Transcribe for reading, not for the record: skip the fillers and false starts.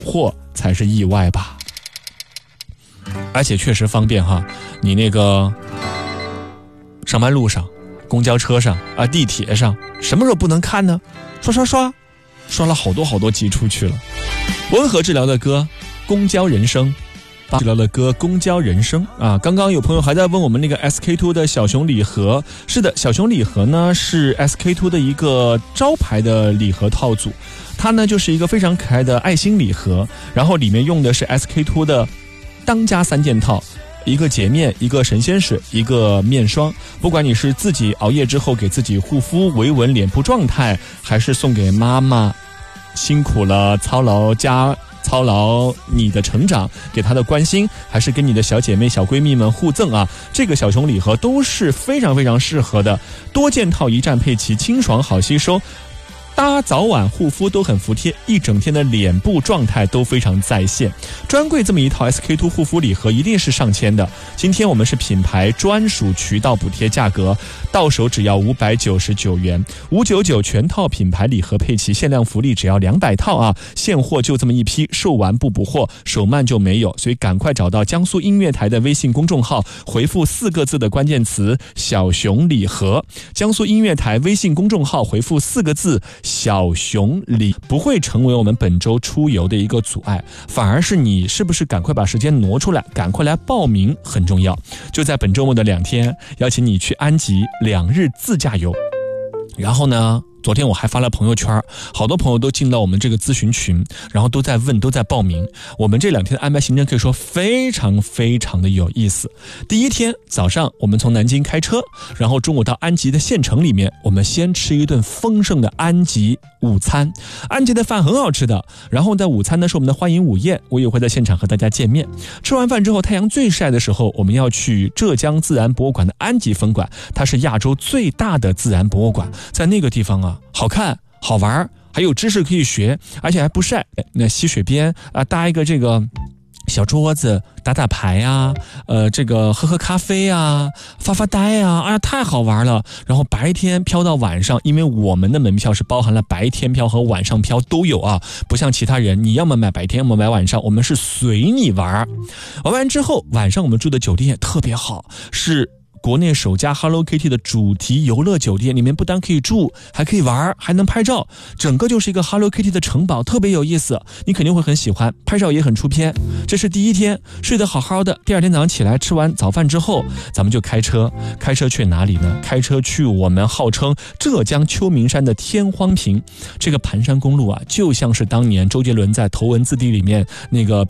祸才是意外吧。而且确实方便哈，你那个上班路上、公交车上啊、地铁上，什么时候不能看呢？刷了好多集出去了。温和治疗的歌，公交人生。治疗的歌，公交人生啊！刚刚有朋友还在问我们那个 SK2 的小熊礼盒，是的，小熊礼盒呢是 SK2 的一个招牌的礼盒套组，它呢就是一个非常可爱的爱心礼盒，然后里面用的是 SK2 的当家3件套。一个洁面，一个神仙水，一个面霜。不管你是自己熬夜之后给自己护肤维稳脸部状态，还是送给妈妈辛苦了操劳你的成长，给她的关心，还是跟你的小姐妹小闺蜜们互赠啊，这个小熊礼盒都是非常非常适合的，多件套一站配齐，清爽好吸收，搭早晚护肤都很服帖，一整天的脸部状态都非常在线。专柜这么一套 SK2 护肤礼盒一定是上千的，今天我们是品牌专属渠道补贴价格，到手只要599元，599全套品牌礼盒配齐，限量福利只要200套啊，现货就这么一批，售完不补货，手慢就没有，所以赶快找到江苏音乐台的微信公众号，回复4个字的关键词小熊礼盒，江苏音乐台微信公众号回复4个字小熊礼，不会成为我们本周出游的一个阻碍，反而是你是不是赶快把时间挪出来，赶快来报名很重要。就在本周末的2天，邀请你去安吉2日自驾游。然后呢，昨天我还发了朋友圈，好多朋友都进到我们这个咨询群，然后都在问，都在报名。我们这2天的安排行程可以说非常非常的有意思。第一天早上我们从南京开车，然后中午到安吉的县城里面，我们先吃一顿丰盛的安吉午餐。安吉的饭很好吃的，然后在午餐呢是我们的欢迎午宴，我也会在现场和大家见面。吃完饭之后，太阳最晒的时候，我们要去浙江自然博物馆的安吉分馆，它是亚洲最大的自然博物馆，在那个地方啊，好看好玩，还有知识可以学，而且还不晒。那溪水边啊，搭一个这个小桌子，打打牌啊，这个喝喝咖啡啊，发发呆啊，哎呀，太好玩了。然后白天飘到晚上，因为我们的门票是包含了白天票和晚上票都有啊，不像其他人，你要么买白天，要么买晚上，我们是随你玩。玩完之后，晚上我们住的酒店也特别好，是国内首家 Hello Kitty 的主题游乐酒店，里面不但可以住，还可以玩，还能拍照，整个就是一个 Hello Kitty 的城堡，特别有意思，你肯定会很喜欢，拍照也很出片。这是第一天，睡得好好的。第二天早上起来，吃完早饭之后，咱们就开车去哪里呢？开车去我们号称浙江秋名山的天荒坪。这个盘山公路啊，就像是当年周杰伦在《头文字 D》里面那个